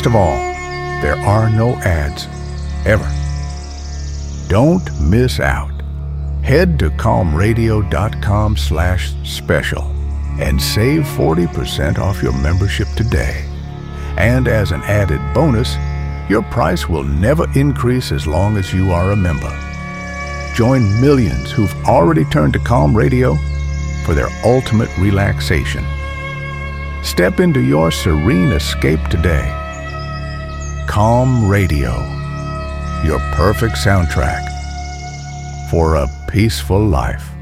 best of all, there are no ads, ever. Don't miss out. Head to calmradio.com/special and save 40% off your membership today. And as an added bonus, your price will never increase as long as you are a member. Join millions who've already turned to Calm Radio for their ultimate relaxation. Step into your serene escape today. Calm Radio, your perfect soundtrack for a peaceful life.